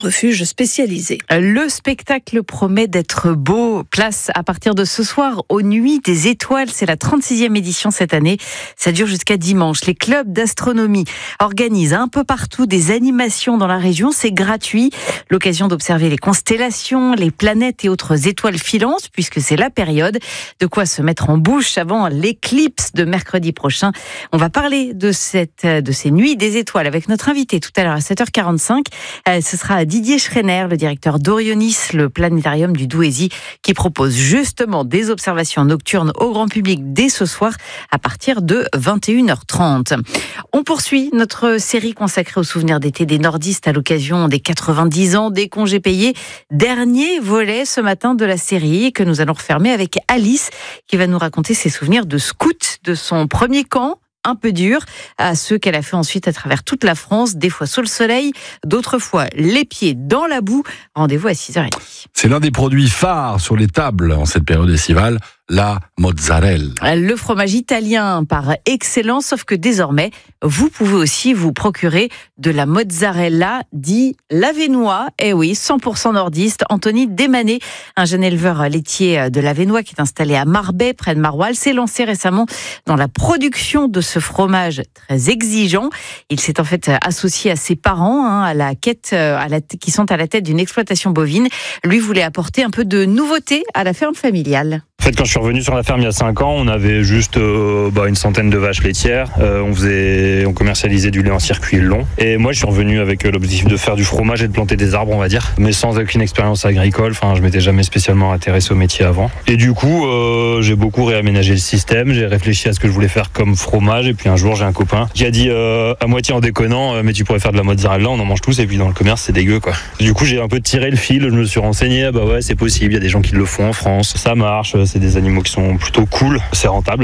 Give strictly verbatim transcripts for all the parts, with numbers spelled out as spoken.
refuge spécialisé. Le spectacle promet d'être beau. Place à partir de ce soir aux Nuits des Étoiles. C'est la trente-sixième édition cette année. Ça dure jusqu'à dimanche. Les clubs d'astronomie organisent un peu partout des animations dans la région. C'est gratuit. L'occasion d'observer les constellations, les planètes et autres étoiles filantes, puisque c'est la période. De quoi se mettre en bouche avant l'éclipse de mercredi prochain. On va parler de, cette, de ces Nuits des Étoiles avec notre invité tout à l'heure à sept heures quarante-cinq. Ce sera à Didier Schreiner, le directeur d'Orionis, le planétarium du Douaisis, qui propose justement des observations nocturnes au grand public dès ce soir à partir de vingt et une heures trente. On poursuit notre série consacrée aux souvenirs d'été des nordistes à l'occasion des quatre-vingt-dix ans des congés payés. Dernier volet ce matin de la série que nous allons refermer avec Alice qui va nous raconter ses souvenirs de scout de son premier camp. Un peu dur, à ceux qu'elle a fait ensuite à travers toute la France, des fois sous le soleil, d'autres fois les pieds dans la boue. Rendez-vous à six heures trente. C'est l'un des produits phares sur les tables en cette période estivale, la mozzarella. Le fromage italien par excellence, sauf que désormais, vous pouvez aussi vous procurer de la mozzarella dit l'Avesnois. Eh oui, cent pour cent nordiste. Anthony Desmanet, un jeune éleveur laitier de l'Avesnois qui est installé à Marbais, près de Maroilles, s'est lancé récemment dans la production de ce fromage très exigeant. Il s'est en fait associé à ses parents, hein, à la quête, à la, qui sont à la tête d'une exploitation bovine. Lui voulait apporter un peu de nouveauté à la ferme familiale. En fait, quand je suis revenu sur la ferme il y a cinq ans, on avait juste euh, bah, une centaine de vaches laitières. Euh, on faisait, on commercialisait du lait en circuit long. Et moi, je suis revenu avec euh, l'objectif de faire du fromage et de planter des arbres, on va dire, mais sans aucune expérience agricole. Enfin, je m'étais jamais spécialement intéressé au métier avant. Et du coup, euh, j'ai beaucoup réaménagé le système. J'ai réfléchi à ce que je voulais faire comme fromage. Et puis un jour, j'ai un copain qui a dit euh, à moitié en déconnant, euh, mais tu pourrais faire de la mozzarella, on en mange tous. Et puis dans le commerce, c'est dégueu, quoi. Du coup, j'ai un peu tiré le fil. Je me suis renseigné. Bah ouais, c'est possible. Il y a des gens qui le font en France. Ça marche. C'est des animaux qui sont plutôt cool, c'est rentable.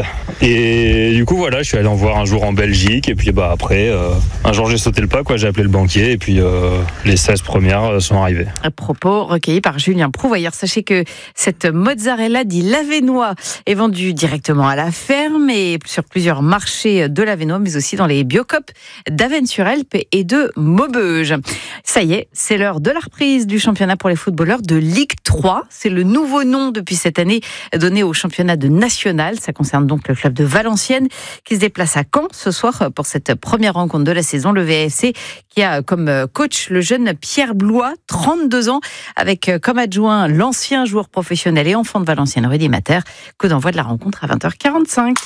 Et du coup voilà, je suis allé en voir un jour en Belgique et puis bah après euh, un jour j'ai sauté le pas, quoi, j'ai appelé le banquier et puis euh, les seize premières sont arrivées. À propos recueillis par Julien Prouvailleur, sachez que cette mozzarella dit l'Avesnois est vendue directement à la ferme et sur plusieurs marchés de l'Avesnois, mais aussi dans les Biocoop d'Avesnes-sur-Helpe et de Maubeuge. Ça y est, c'est l'heure de la reprise du championnat pour les footballeurs de Ligue trois. C'est le nouveau nom depuis cette année donné au championnat de national. Ça concerne donc le club de Valenciennes qui se déplace à Caen ce soir pour cette première rencontre de la saison. Le V F C qui a comme coach le jeune Pierre Blois, trente-deux ans, avec comme adjoint l'ancien joueur professionnel et enfant de Valenciennes, Rudy Mater. Coup d'envoi de la rencontre à vingt heures quarante-cinq.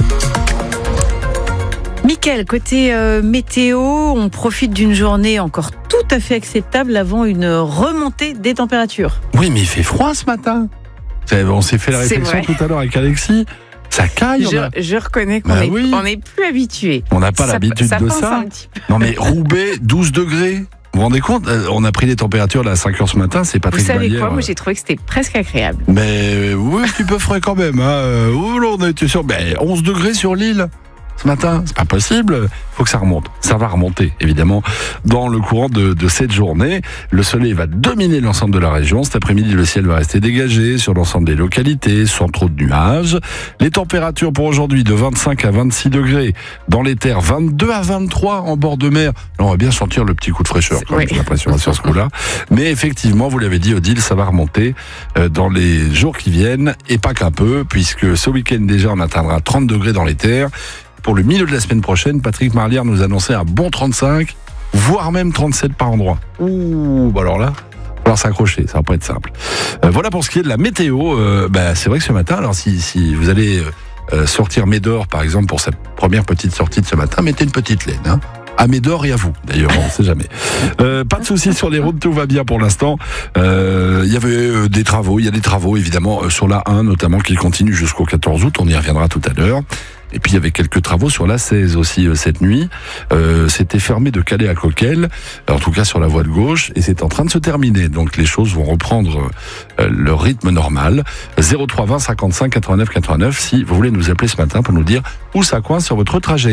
Mickaël, côté euh, météo, on profite d'une journée encore tout à fait acceptable avant une remontée des températures. Oui, mais il fait froid ce matin. On s'est fait la réflexion tout à l'heure avec Alexis. Ça caille. Je, a... je reconnais qu'on bah est, oui. on est plus habitué. On n'a pas ça, l'habitude ça de ça. Non mais Roubaix, douze degrés. Vous vous rendez compte ? On a pris des températures là, à cinq heures ce matin, c'est pas très Vous savez Vallière. quoi ? Moi j'ai trouvé que c'était presque agréable. Mais oui, un petit peu frais quand même. Hein. Oh, là, on a été sur mais onze degrés sur l'île. Ce matin, c'est pas possible, il faut que ça remonte. Ça va remonter, évidemment, dans le courant de, de cette journée. Le soleil va dominer l'ensemble de la région. Cet après-midi, le ciel va rester dégagé sur l'ensemble des localités, sans trop de nuages. Les températures pour aujourd'hui, de vingt-cinq à vingt-six degrés. Dans les terres, vingt-deux à vingt-trois en bord de mer. Là, on va bien sentir le petit coup de fraîcheur, quand même, j'ai l'impression, sur ce coup-là. Mais effectivement, vous l'avez dit, Odile, ça va remonter dans les jours qui viennent, et pas qu'un peu, puisque ce week-end déjà, on atteindra trente degrés dans les terres. Pour le milieu de la semaine prochaine, Patrick Marlière nous annonçait un bon trente-cinq, voire même trente-sept par endroit. Ouh, bah alors là, il va falloir s'accrocher, ça va pas être simple. Euh, voilà pour ce qui est de la météo. Euh, bah, c'est vrai que ce matin, alors si, si vous allez euh, sortir Médor, par exemple, pour cette première petite sortie de ce matin, mettez une petite laine, hein. À Médor et à vous, d'ailleurs, on ne sait jamais. Euh, pas de soucis sur les routes, tout va bien pour l'instant. Euh, il y avait euh, des travaux, il y a des travaux évidemment euh, sur la un notamment qui continuent jusqu'au quatorze août, on y reviendra tout à l'heure. Et puis il y avait quelques travaux sur l'A seize aussi euh, cette nuit. Euh, c'était fermé de Calais à Coquelles, en tout cas sur la voie de gauche, et c'est en train de se terminer. Donc les choses vont reprendre euh, leur rythme normal. zéro trois vingt cinquante-cinq quatre-vingt-neuf quatre-vingt-neuf si vous voulez nous appeler ce matin pour nous dire où ça coince sur votre trajet.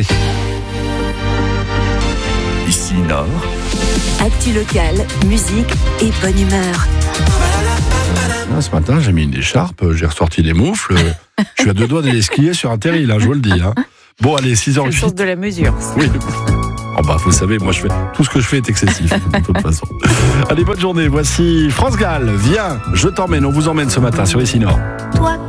Ici Nord. Actu locale, musique et bonne humeur. Ah, ce matin, j'ai mis une écharpe, j'ai ressorti les moufles. Je suis à deux doigts d'aller skier sur un terril, hein, je vous le dis. Hein. Bon, allez, six heures huit. C'est le sens de la mesure. Oui. Oh bah, vous savez, moi, je fais tout ce que je fais est excessif, de toute façon. Allez, bonne journée. Voici France Gall. Viens, je t'emmène. On vous emmène ce matin sur Ici Nord. Toi